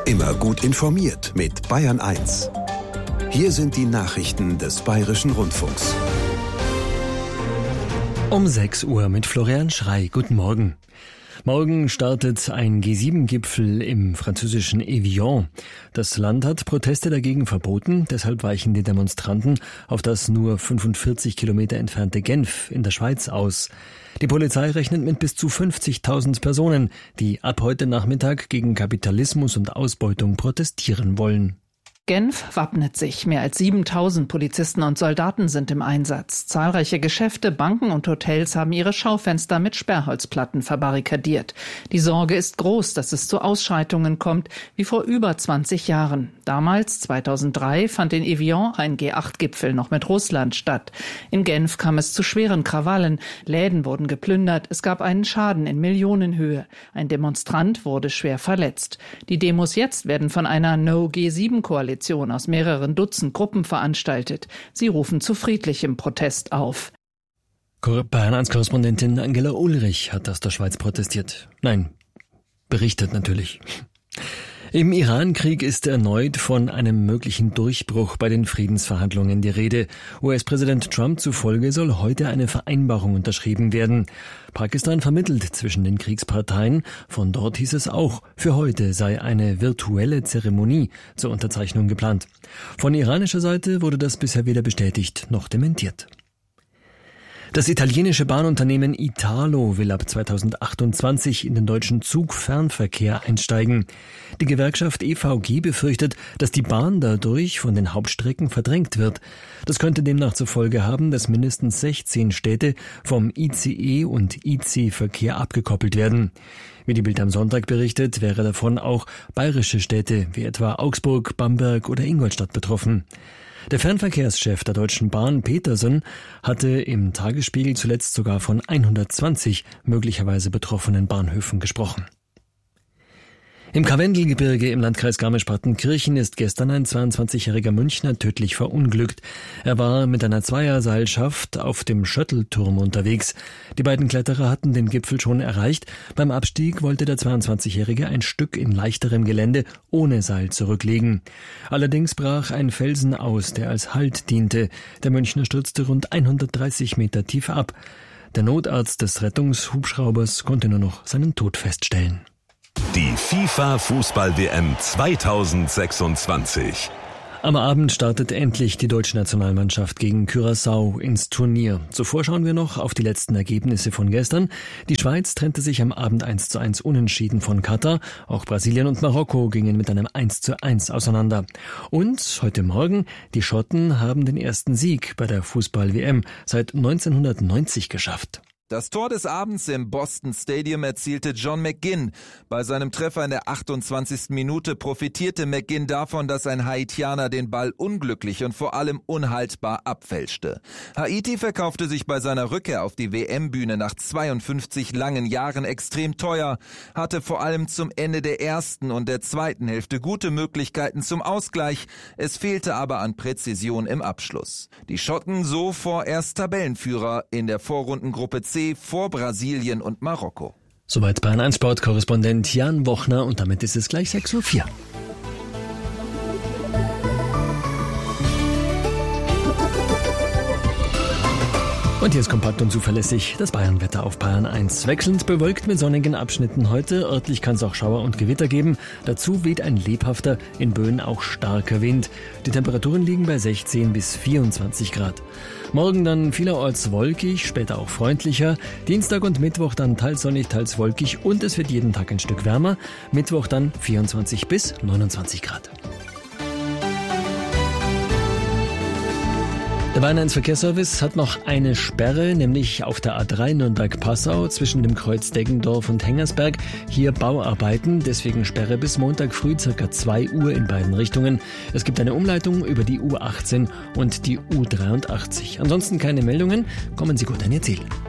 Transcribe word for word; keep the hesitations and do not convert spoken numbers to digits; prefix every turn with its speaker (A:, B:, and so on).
A: Immer gut informiert mit Bayern eins. Hier sind die Nachrichten des Bayerischen Rundfunks.
B: Um sechs Uhr mit Florian Schrey. Guten Morgen. Morgen startet ein G sieben Gipfel im französischen Evian. Das Land hat Proteste dagegen verboten, deshalb weichen die Demonstranten auf das nur fünfundvierzig Kilometer entfernte Genf in der Schweiz aus. Die Polizei rechnet mit bis zu fünfzigtausend Personen, die ab heute Nachmittag gegen Kapitalismus und Ausbeutung protestieren wollen.
C: Genf wappnet sich. Mehr als siebentausend Polizisten und Soldaten sind im Einsatz. Zahlreiche Geschäfte, Banken und Hotels haben ihre Schaufenster mit Sperrholzplatten verbarrikadiert. Die Sorge ist groß, dass es zu Ausschreitungen kommt, wie vor über zwanzig Jahren. Damals, zweitausenddrei, fand in Evian ein G acht Gipfel noch mit Russland statt. In Genf kam es zu schweren Krawallen. Läden wurden geplündert. Es gab einen Schaden in Millionenhöhe. Ein Demonstrant wurde schwer verletzt. Die Demos jetzt werden von einer No G sieben Koalition aus mehreren Dutzend Gruppen veranstaltet. Sie rufen zu friedlichem Protest auf.
B: Bayern eins Korrespondentin Angela Ulrich hat aus der Schweiz protestiert. Nein, berichtet natürlich. Im Iran-Krieg ist erneut von einem möglichen Durchbruch bei den Friedensverhandlungen die Rede. U S-Präsident Trump zufolge soll heute eine Vereinbarung unterschrieben werden. Pakistan vermittelt zwischen den Kriegsparteien. Von dort hieß es auch, für heute sei eine virtuelle Zeremonie zur Unterzeichnung geplant. Von iranischer Seite wurde das bisher weder bestätigt noch dementiert. Das italienische Bahnunternehmen Italo will ab zweitausendachtundzwanzig in den deutschen Zugfernverkehr einsteigen. Die Gewerkschaft E V G befürchtet, dass die Bahn dadurch von den Hauptstrecken verdrängt wird. Das könnte demnach zur Folge haben, dass mindestens sechzehn Städte vom I C E- und I C-Verkehr abgekoppelt werden. Wie die Bild am Sonntag berichtet, wäre davon auch bayerische Städte wie etwa Augsburg, Bamberg oder Ingolstadt betroffen. Der Fernverkehrschef der Deutschen Bahn, Petersen, hatte im Tagesspiegel zuletzt sogar von hundertzwanzig möglicherweise betroffenen Bahnhöfen gesprochen. Im Karwendelgebirge im Landkreis Garmisch-Partenkirchen ist gestern ein zweiundzwanzigjähriger Münchner tödlich verunglückt. Er war mit einer Zweierseilschaft auf dem Schöttelturm unterwegs. Die beiden Kletterer hatten den Gipfel schon erreicht. Beim Abstieg wollte der zweiundzwanzigjährige ein Stück in leichterem Gelände ohne Seil zurücklegen. Allerdings brach ein Felsen aus, der als Halt diente. Der Münchner stürzte rund hundertdreißig Meter tief ab. Der Notarzt des Rettungshubschraubers konnte nur noch seinen Tod feststellen.
A: Die FIFA-Fußball-W M zweitausendsechsundzwanzig.
B: Am Abend startet endlich die deutsche Nationalmannschaft gegen Curaçao ins Turnier. Zuvor schauen wir noch auf die letzten Ergebnisse von gestern. Die Schweiz trennte sich am Abend eins zu eins unentschieden von Katar. Auch Brasilien und Marokko gingen mit einem eins zu eins auseinander. Und heute Morgen, die Schotten haben den ersten Sieg bei der Fußball-W M seit neunzehnhundertneunzig geschafft.
D: Das Tor des Abends im Boston Stadium erzielte John McGinn. Bei seinem Treffer in der achtundzwanzigsten Minute profitierte McGinn davon, dass ein Haitianer den Ball unglücklich und vor allem unhaltbar abfälschte. Haiti verkaufte sich bei seiner Rückkehr auf die W M-Bühne nach zweiundfünfzig langen Jahren extrem teuer, hatte vor allem zum Ende der ersten und der zweiten Hälfte gute Möglichkeiten zum Ausgleich. Es fehlte aber an Präzision im Abschluss. Die Schotten so vorerst Tabellenführer in der Vorrundengruppe C vor Brasilien und Marokko.
B: Soweit Bayern eins Sport-Korrespondent Jan Wochner und damit ist es gleich sechs Uhr vier. Und hier ist kompakt und zuverlässig das Bayernwetter auf Bayern eins. Wechselnd bewölkt mit sonnigen Abschnitten heute. Örtlich kann es auch Schauer und Gewitter geben. Dazu weht ein lebhafter, in Böen auch starker Wind. Die Temperaturen liegen bei sechzehn bis vierundzwanzig Grad. Morgen dann vielerorts wolkig, später auch freundlicher. Dienstag und Mittwoch dann teils sonnig, teils wolkig und es wird jeden Tag ein Stück wärmer. Mittwoch dann vierundzwanzig bis neunundzwanzig Grad. Der Bayern eins Verkehrsservice hat noch eine Sperre, nämlich auf der A drei Nürnberg-Passau zwischen dem Kreuz Deggendorf und Hengersberg. Hier Bauarbeiten, deswegen Sperre bis Montag früh ca. zwei Uhr in beiden Richtungen. Es gibt eine Umleitung über die U achtzehn und die U dreiundachtzig. Ansonsten keine Meldungen, kommen Sie gut an Ihr Ziel.